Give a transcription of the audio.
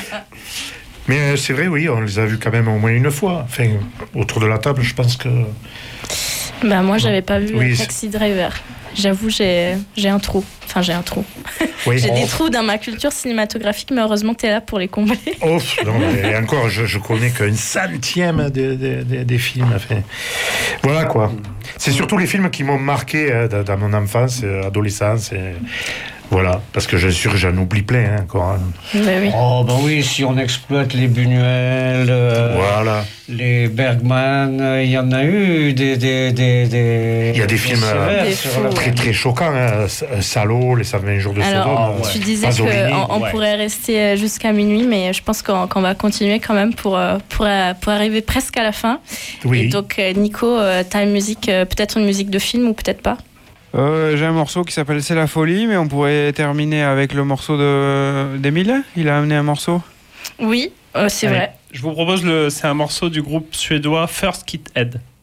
Mais c'est vrai, oui, on les a vus quand même au moins une fois. Enfin, autour de la table, je pense que... Moi, j'avais pas vu Taxi Driver. J'avoue, j'ai un trou. Enfin, j'ai un trou. Oui. J'ai des trous dans ma culture cinématographique, mais heureusement que tu es là pour les combler. Oh, non, et encore, je connais qu'une centième des films. Enfin, voilà, quoi. C'est surtout les films qui m'ont marqué dans mon enfance, adolescence. Voilà, parce que je suis sûr que j'en oublie plein encore. Oui. Oh, oui, si on exploite les Buñuel, voilà. les Bergman, il y en a eu des il y a des films très, très choquants. Salaud, Les 120 jours de Sodome. Alors, tu disais qu'on pourrait rester jusqu'à minuit, mais je pense qu'on va continuer quand même pour arriver presque à la fin. Oui. Et donc, Nico, t'as une musique, peut-être une musique de film ou peut-être pas? J'ai un morceau qui s'appelle C'est la folie, mais on pourrait terminer avec le morceau d'Emile. Il a amené un morceau. Oui, c'est vrai. Je vous propose c'est un morceau du groupe suédois First Kid Head.